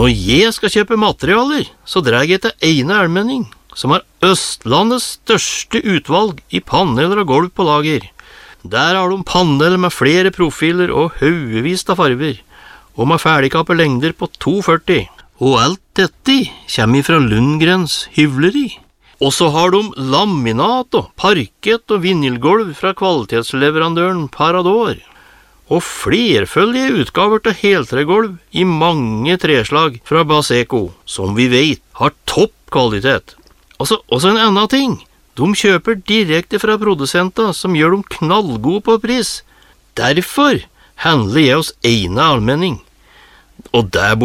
Når jeg skal kjøpe materialer, så drar jeg til Eine Almenning, som har Østlandets største utvalg i paneler og gulv på lager. Der har de paneler med flere profiler og haugevis av farver, og med ferdigkappe lengder på 2,40. Og alt dette kommer fra Lundgrens hyvleri. Og så har de laminat og parkett og vinylgolv fra kvalitetsleverandøren Parador. Og flerføldige utgaver til heltregolv i mange treslag fra Baseco, som vi vet har topp kvalitet. Og så en annen ting. De kjøper direkte fra produsenter som gjør dem knallgode på pris. Derfor handler jeg hos Eine Almenning. Og der